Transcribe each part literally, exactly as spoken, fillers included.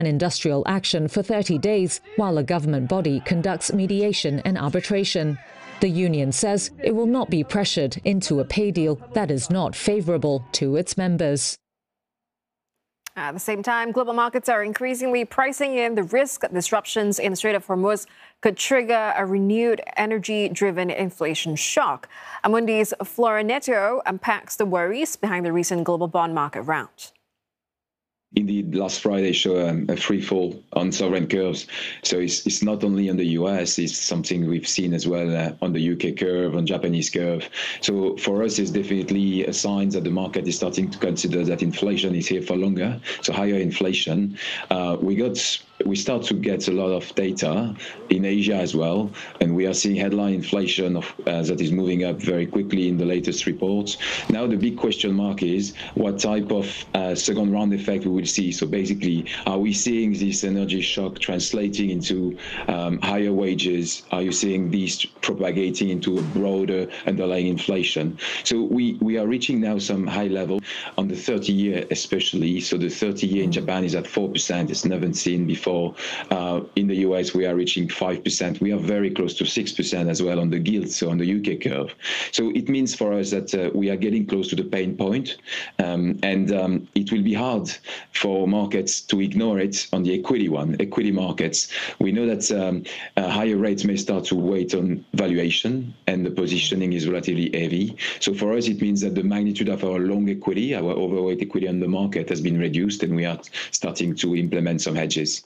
and industrial action for thirty days while a government body conducts mediation and arbitration. The union says it will not be pressured into a pay deal that is not favourable to its members. At the same time, global markets are increasingly pricing in the risk that disruptions in the Strait of Hormuz could trigger a renewed energy-driven inflation shock. Amundi's Flora Neto unpacks the worries behind the recent global bond market rout. Indeed, last Friday showed um, a free fall on sovereign curves. So it's, it's not only on the U S, it's something we've seen as well uh, on the U K curve, on Japanese curve. So for us, it's definitely a sign that the market is starting to consider that inflation is here for longer. So higher inflation. Uh, we got we start to get a lot of data in Asia as well, and we are seeing headline inflation of, uh, that is moving up very quickly in the latest reports. Now the big question mark is what type of uh, second round effect we will see. So basically, are we seeing this energy shock translating into um, higher wages? Are you seeing these propagating into a broader underlying inflation? So we, we are reaching now some high level on the thirty year especially. So the thirty year in Japan is at four percent. It's never seen before. Uh, in the U S, we are reaching five percent. We are very close to six percent as well on the gilt, so on the U K curve. So it means for us that uh, we are getting close to the pain point, um, and um, it will be hard for markets to ignore it on the equity one, equity markets. We know that um, uh, higher rates may start to weigh on valuation, and the positioning is relatively heavy. So for us, it means that the magnitude of our long equity, our overweight equity on the market has been reduced, and we are starting to implement some hedges.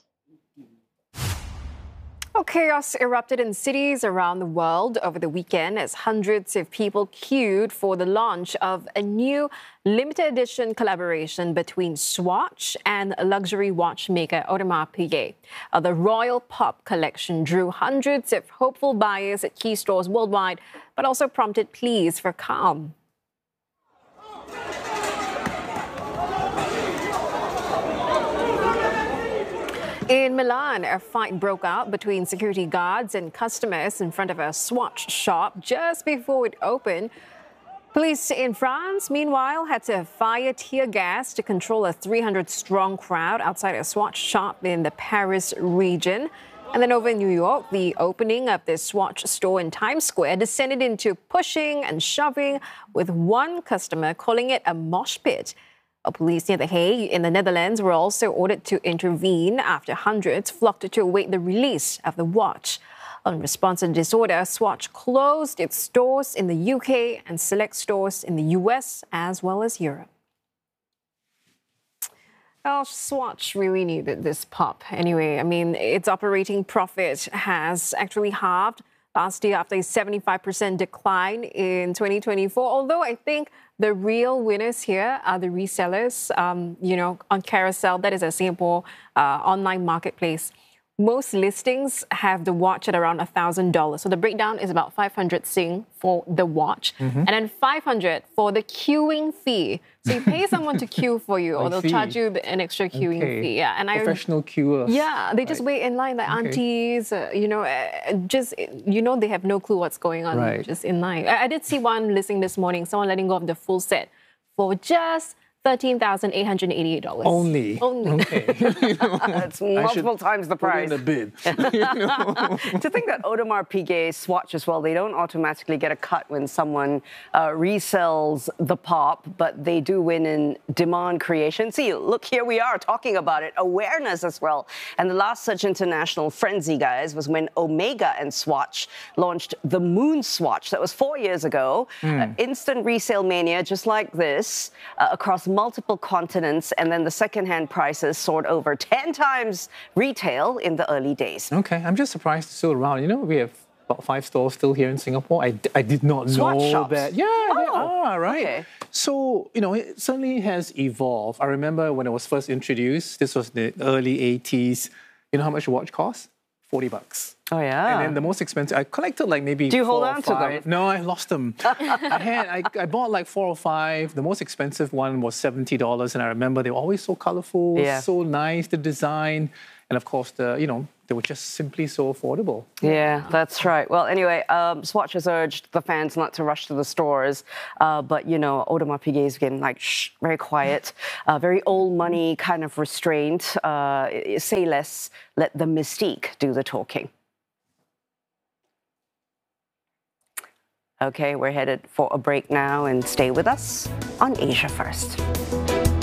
Well, chaos erupted in cities around the world over the weekend as hundreds of people queued for the launch of a new limited edition collaboration between Swatch and luxury watchmaker Audemars Piguet. Uh, the Royal Pop collection drew hundreds of hopeful buyers at key stores worldwide, but also prompted pleas for calm. In Milan, a fight broke out between security guards and customers in front of a Swatch shop just before it opened. Police in France, meanwhile, had to fire tear gas to control a three hundred strong crowd outside a Swatch shop in the Paris region. And then over in New York, the opening of the Swatch store in Times Square descended into pushing and shoving, with one customer calling it a mosh pit. Police near The Hague in the Netherlands were also ordered to intervene after hundreds flocked to await the release of the watch. In response to the disorder, Swatch closed its stores in the U K and select stores in the U S as well as Europe. Well, Swatch really needed this pop. Anyway, I mean, its operating profit has actually halved last year after a seventy-five percent decline in twenty twenty-four, although I think the real winners here are the resellers, um, you know, on Carousel, that is a Singapore uh, online marketplace. Most listings have the watch at around one thousand dollars. So the breakdown is about five hundred Sing for the watch, mm-hmm. and then five hundred for the queuing fee. So you pay someone to queue for you, or they'll see. charge you an extra queuing okay. fee. Yeah, and Professional I, queuers. Yeah, they just right. wait in line like okay. aunties, uh, you know, uh, just, you know, they have no clue what's going on, right. just in line. I, I did see one listing this morning, someone letting go of the full set for just thirteen thousand eight hundred eighty-eight dollars. Only? Only. Okay. You know, That's multiple times the price. Put in a bid. You know? To think that Audemars Piguet Swatch as well, they don't automatically get a cut when someone uh, resells the pop, but they do win in demand creation. See, look, here we are talking about it. Awareness as well. And the last such international frenzy, guys, was when Omega and Swatch launched the Moon Swatch. That was four years ago. Mm. Uh, instant resale mania, just like this, uh, across multiple continents, and then the second-hand prices soared over ten times retail in the early days. Okay, I'm just surprised it's still around. You know, we have about five stores still here in Singapore. I, I did not Swatch know shops. that. Yeah, oh, they are, right? Okay. So, you know, it certainly has evolved. I remember when it was first introduced, this was the early eighties. You know how much a watch costs? forty bucks. Oh, yeah. And then the most expensive, I collected like maybe Do you four hold or on five. to them? No, I lost them. I had, I, I bought like four or five. The most expensive one was seventy dollars. And I remember they were always so colorful, yeah. so nice, the design. And of course, the, you know, they were just simply so affordable. Yeah, that's right. Well, anyway, um, Swatch has urged the fans not to rush to the stores. Uh, but, you know, Audemars Piguet is getting like, shh, very quiet, uh, very old money kind of restraint. Uh, say less, let the mystique do the talking. Okay, we're headed for a break now, and stay with us on Asia First.